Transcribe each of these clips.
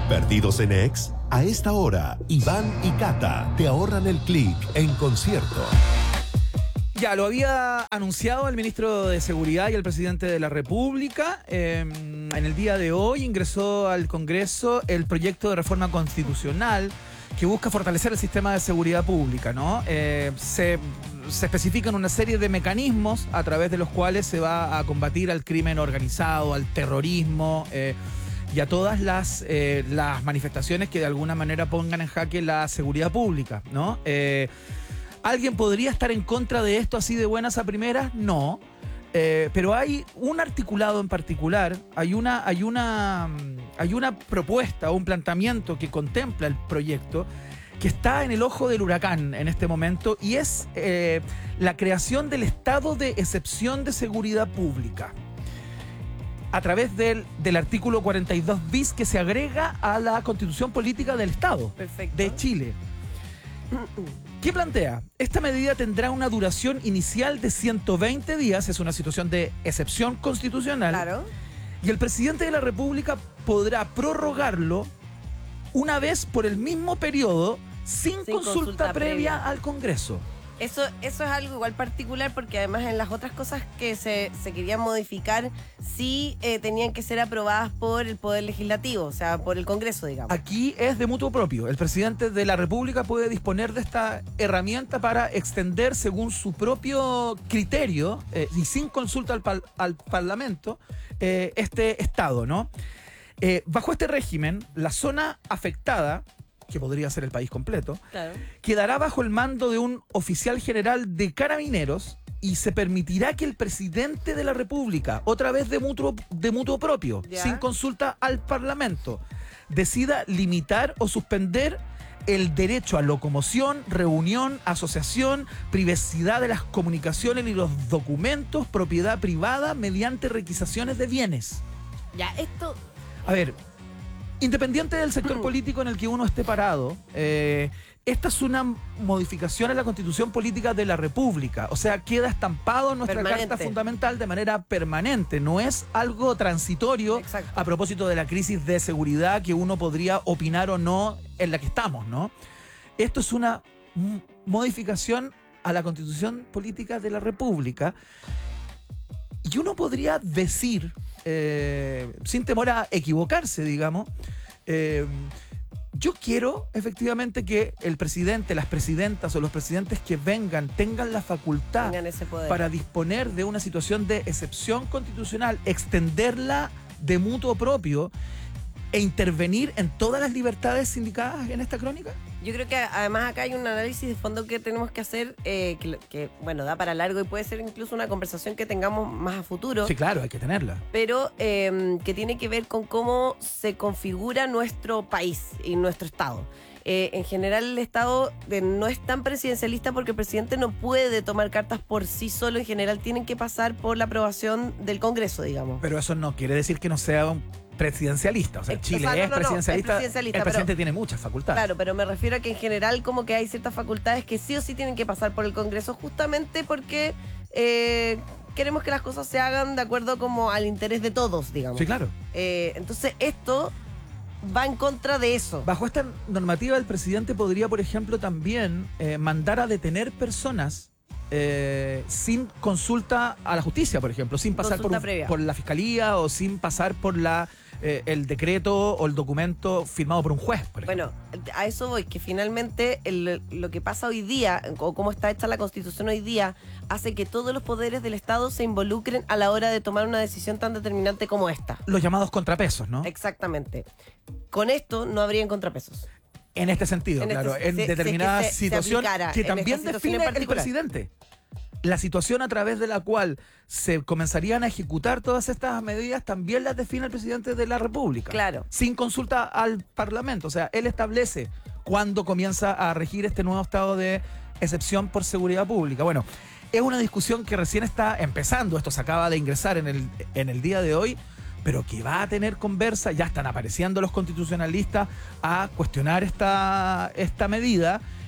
¿Perdidos en Ex? A esta hora, Iván y Cata te ahorran el clic en concierto. Ya, lo había anunciado el ministro de Seguridad y el presidente de la República. En el día de hoy ingresó al Congreso el proyecto de reforma constitucional que busca fortalecer el sistema de seguridad pública, ¿no? Se especifican una serie de mecanismos a través de los cuales se va a combatir al crimen organizado, al terrorismo y a todas las manifestaciones que de alguna manera pongan en jaque la seguridad pública, ¿no? ¿Alguien podría estar en contra de esto así de buenas a primeras? No. Pero hay un articulado en particular, hay una propuesta o un planteamiento que contempla el proyecto que está en el ojo del huracán en este momento y es la creación del estado de excepción de seguridad pública a través del artículo 42 bis que se agrega a la Constitución Política del Estado de Chile. ¿Qué plantea? Esta medida tendrá una duración inicial de 120 días, es una situación de excepción constitucional. Claro. Y el presidente de la República podrá prorrogarlo una vez por el mismo periodo sin consulta previa al Congreso. Eso es algo igual particular porque además en las otras cosas que se querían modificar sí tenían que ser aprobadas por el Poder Legislativo, o sea, por el Congreso, digamos. Aquí es de mutuo propio. El presidente de la República puede disponer de esta herramienta para extender según su propio criterio y sin consulta al Parlamento este estado, ¿no? Bajo este régimen, la zona afectada, que podría ser el país completo, claro, quedará bajo el mando de un oficial general de Carabineros y se permitirá que el presidente de la República, otra vez de mutuo propio, ¿ya?, sin consulta al Parlamento, decida limitar o suspender el derecho a locomoción, reunión, asociación, privacidad de las comunicaciones y los documentos, propiedad privada mediante requisaciones de bienes. Ya, esto... A ver, independiente del sector político en el que uno esté parado, esta es una modificación a la Constitución Política de la República. O sea, queda estampado en nuestra Carta Fundamental de manera permanente. No es algo transitorio. Exacto. A propósito de la crisis de seguridad que uno podría opinar o no en la que estamos, ¿no? Esto es una modificación a la Constitución Política de la República. Y uno podría decir, sin temor a equivocarse, digamos, yo quiero efectivamente que el presidente, las presidentas o los presidentes que vengan tengan la facultad para disponer de una situación de excepción constitucional, extenderla de mutuo propio e intervenir en todas las libertades indicadas en esta crónica. Yo creo que además acá hay un análisis de fondo que tenemos que hacer que bueno, da para largo y puede ser incluso una conversación que tengamos más a futuro. Sí, claro, hay que tenerla. Pero que tiene que ver con cómo se configura nuestro país y nuestro Estado. En general el Estado no es tan presidencialista porque el presidente no puede tomar cartas por sí solo. En general tienen que pasar por la aprobación del Congreso, digamos. Pero eso no quiere decir que no sea un presidencialista. O sea, Chile es presidencialista. El presidente tiene muchas facultades. Claro, pero me refiero a que en general como que hay ciertas facultades que sí o sí tienen que pasar por el Congreso justamente porque queremos que las cosas se hagan de acuerdo como al interés de todos, digamos. Sí, claro. Entonces esto va en contra de eso. Bajo esta normativa el presidente podría, por ejemplo, también mandar a detener personas sin consulta a la justicia, por ejemplo, sin pasar por la fiscalía o sin pasar por el decreto o el documento firmado por un juez, por ejemplo. Bueno, a eso voy, que finalmente lo que pasa hoy día, o cómo está hecha la Constitución hoy día, hace que todos los poderes del Estado se involucren a la hora de tomar una decisión tan determinante como esta. Los llamados contrapesos, ¿no? Exactamente. Con esto no habrían contrapesos. En este sentido, claro, en determinada situación que también define el presidente. La situación a través de la cual se comenzarían a ejecutar todas estas medidas también las define el presidente de la República. Claro. Sin consulta al Parlamento. O sea, él establece cuándo comienza a regir este nuevo estado de excepción por seguridad pública. Bueno, es una discusión que recién está empezando. Esto se acaba de ingresar en el día de hoy, pero que va a tener conversa. Ya están apareciendo los constitucionalistas a cuestionar esta medida.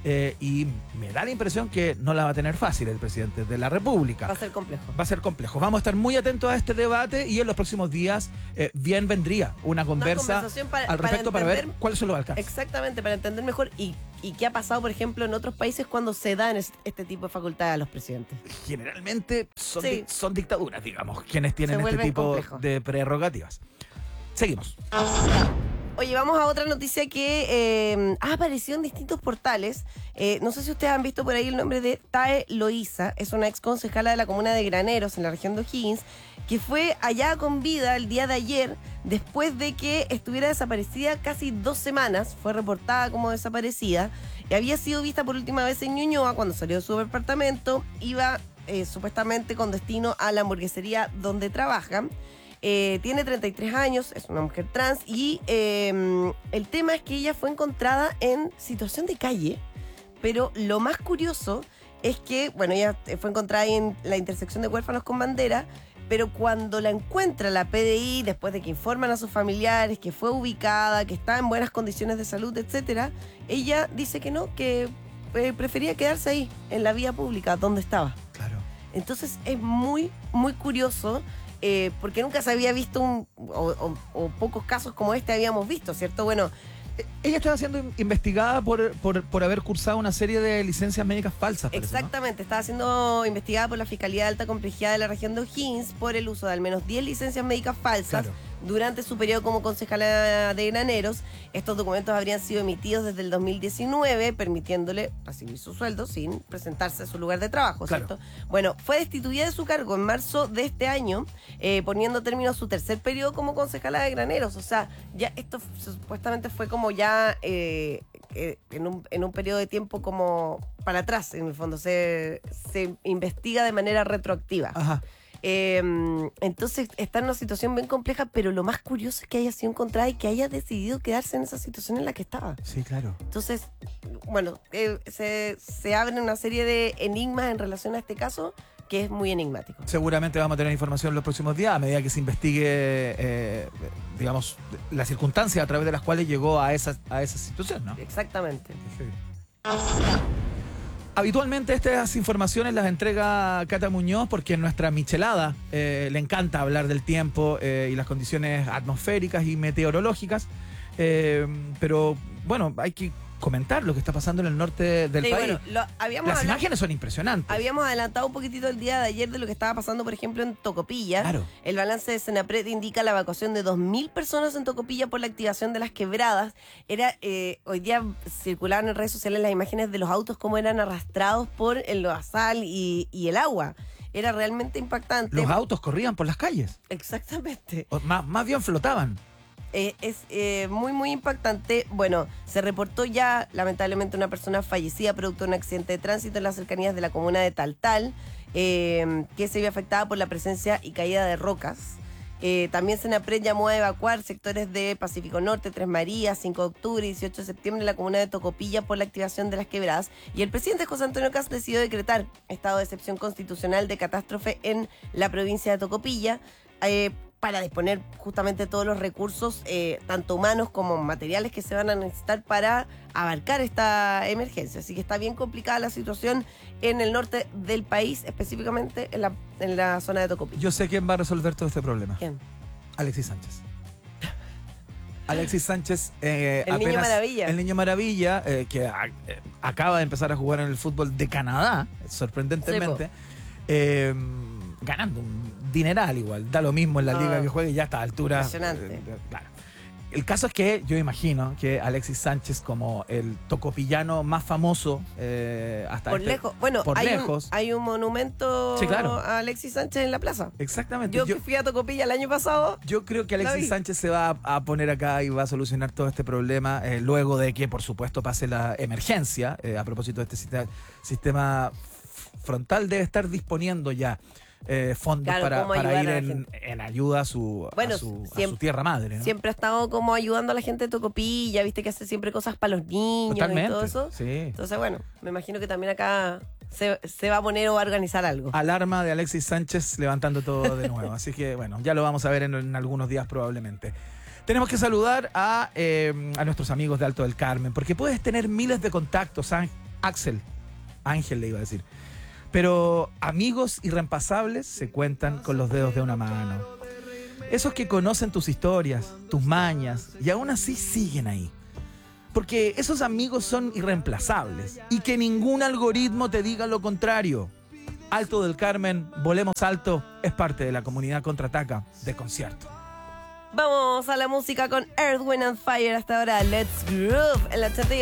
y me da la impresión que no la va a tener fácil el presidente de la República. Va a ser complejo. Va a ser complejo. Vamos a estar muy atentos a este debate y en los próximos días bien vendría una conversación al respecto para ver cuáles son los alcances. Exactamente, para entender mejor y qué ha pasado, por ejemplo, en otros países cuando se dan este tipo de facultades a los presidentes. Generalmente son, Sí. son dictaduras, digamos, quienes tienen Se este vuelven tipo complejos. de prerrogativas. Seguimos. Oye, vamos a otra noticia que ha aparecido en distintos portales. No sé si ustedes han visto por ahí el nombre de Tae Loíza. Es una ex concejala de la comuna de Graneros, en la región de O'Higgins, que fue hallada con vida el día de ayer después de que estuviera desaparecida casi 2 semanas. Fue reportada como desaparecida. Y había sido vista por última vez en Ñuñoa cuando salió de su departamento. Iba supuestamente con destino a la hamburguesería donde trabaja. Tiene 33 años, es una mujer trans y el tema es que ella fue encontrada en situación de calle, pero lo más curioso es que, bueno, ella fue encontrada ahí en la intersección de Huérfanos con Bandera, pero cuando la encuentra la PDI, después de que informan a sus familiares que fue ubicada, que está en buenas condiciones de salud, etcétera, ella dice que no, que prefería quedarse ahí, en la vía pública, donde estaba. Claro. Entonces es muy, muy curioso. Porque nunca se había visto o pocos casos como este habíamos visto, ¿cierto? Bueno, Ella estaba siendo investigada por haber cursado una serie de licencias médicas falsas. Parece, exactamente, estaba siendo investigada por la Fiscalía de Alta Complejidad de la región de O'Higgins por el uso de al menos 10 licencias médicas falsas. Claro. Durante su periodo como concejala de Graneros. Estos documentos habrían sido emitidos desde el 2019, permitiéndole recibir su sueldo sin presentarse a su lugar de trabajo, Claro. ¿cierto? Bueno, fue destituida de su cargo en marzo de este año, poniendo término a su tercer periodo como concejala de Graneros. O sea, ya esto supuestamente fue como ya en un periodo de tiempo como para atrás, en el fondo. Se investiga de manera retroactiva. Ajá. Entonces está en una situación bien compleja, pero lo más curioso es que haya sido encontrada y que haya decidido quedarse en esa situación en la que estaba. Sí, claro. Entonces, bueno, se abren una serie de enigmas en relación a este caso que es muy enigmático. Seguramente vamos a tener información en los próximos días a medida que se investigue, digamos, las circunstancias a través de las cuales llegó a esa situación, ¿no? Exactamente. Habitualmente estas informaciones las entrega Cata Muñoz porque en nuestra michelada le encanta hablar del tiempo y las condiciones atmosféricas y meteorológicas, pero bueno, hay que comentar lo que está pasando en el norte del Sí, país. bueno, Las imágenes son impresionantes. Habíamos adelantado un poquito el día de ayer de lo que estaba pasando, por ejemplo, en Tocopilla. Claro. El balance de Senapred indica la evacuación de 2.000 personas en Tocopilla por la activación de las quebradas. Hoy día circulaban en redes sociales las imágenes de los autos cómo eran arrastrados por el lodazal y el agua. Era realmente impactante. Los autos corrían por las calles, Exactamente. o más bien flotaban. Es muy, muy impactante. Bueno, se reportó ya, lamentablemente, una persona fallecida producto de un accidente de tránsito en las cercanías de la comuna de Taltal, que se vio afectada por la presencia y caída de rocas. También Senapred llamó a evacuar sectores de Pacífico Norte, Tres Marías, 5 de octubre y 18 de septiembre en la comuna de Tocopilla por la activación de las quebradas. Y el presidente José Antonio Kast decidió decretar estado de excepción constitucional de catástrofe en la provincia de Tocopilla, para disponer justamente todos los recursos, tanto humanos como materiales, que se van a necesitar para abarcar esta emergencia. Así que está bien complicada la situación en el norte del país, específicamente en la zona de Tocopilla. Yo sé quién va a resolver todo este problema. ¿Quién? Alexis Sánchez. Alexis Sánchez, Niño Maravilla. El Niño Maravilla, que acaba de empezar a jugar en el fútbol de Canadá, sorprendentemente, ganando un dineral igual. Da lo mismo en la liga que juegue, ya a esta altura. Impresionante. Claro. El caso es que yo imagino que Alexis Sánchez, como el tocopillano más famoso hasta Por lejos. Bueno, por lejos. hay un monumento Sí, claro. a Alexis Sánchez en la plaza. Exactamente. Yo que fui a Tocopilla el año pasado. Yo creo que La vi. Alexis Sánchez se va a poner acá y va a solucionar todo este problema luego de que, por supuesto, pase la emergencia. A propósito de este sistema frontal, debe estar disponiendo ya fondos Claro, cómo para ayudar ir a la en gente. ayuda a su tierra madre, ¿no? Siempre ha estado como ayudando a la gente de Tocopilla, viste que hace siempre cosas para los niños Totalmente, y todo eso. sí. Entonces, bueno, me imagino que también acá se va a poner o va a organizar algo. Alarma de Alexis Sánchez levantando todo de nuevo. Así que, bueno, ya lo vamos a ver en algunos días probablemente. Tenemos que saludar a nuestros amigos de Alto del Carmen, porque puedes tener miles de contactos, Ángel le iba a decir. Pero amigos irreemplazables se cuentan con los dedos de una mano. Esos que conocen tus historias, tus mañas, y aún así siguen ahí. Porque esos amigos son irreemplazables. Y que ningún algoritmo te diga lo contrario. Alto del Carmen, Volemos Alto, es parte de la comunidad Contraataca de concierto. Vamos a la música con Earth, Wind and Fire hasta ahora. Let's Groove en la 88.